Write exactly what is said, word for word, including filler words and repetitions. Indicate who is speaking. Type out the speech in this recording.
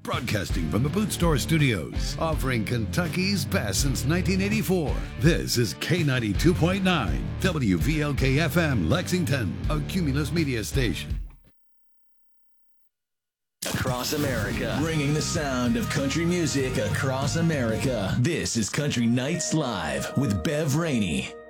Speaker 1: Broadcasting from the Boot Store Studios, offering Kentucky's best since nineteen eighty-four. This is K ninety-two point nine, W V L K F M, Lexington, a Cumulus media station.
Speaker 2: Across America, bringing the sound of country music across America. This is Country Nights Live with Bev Rainey.